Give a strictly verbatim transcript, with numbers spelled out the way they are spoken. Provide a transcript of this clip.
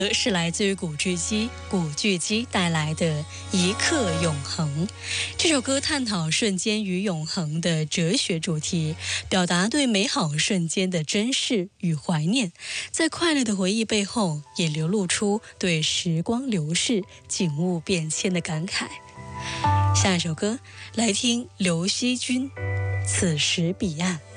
是来自于古巨基，古巨基带来的《一刻永恒》。这首歌探讨瞬间与永恒的哲学主题，表达对美好瞬间的珍视与怀念，在快乐的回忆背后，也流露出对时光流逝、景物变迁的感慨。下一首歌，来听刘惜君《此时彼岸》。